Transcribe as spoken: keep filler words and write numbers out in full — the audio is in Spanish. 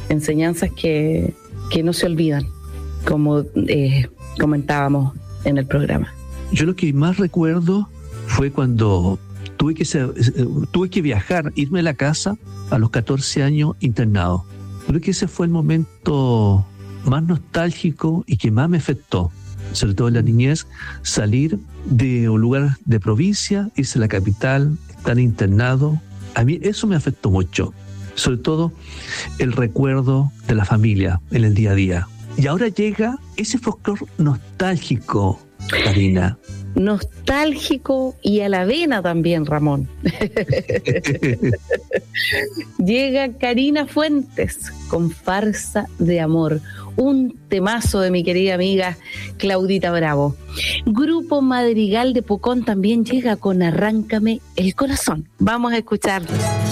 enseñanzas que, que no se olvidan, como eh, comentábamos en el programa. Yo lo que más recuerdo fue cuando tuve que, ser, tuve que viajar, irme a la casa a los catorce años internado. Creo que ese fue el momento más nostálgico y que más me afectó, sobre todo en la niñez, salir de un lugar de provincia, irse a la capital, estar internado. A mí eso me afectó mucho, sobre todo el recuerdo de la familia en el día a día. Y ahora llega ese folclore nostálgico, Karina. Nostálgico y a la vena también, Ramón. Llega Karina Fuentes con Farsa de Amor, un temazo de mi querida amiga Claudita Bravo. Grupo Madrigal de Pucón también llega con Arráncame el Corazón. Vamos a escucharlo.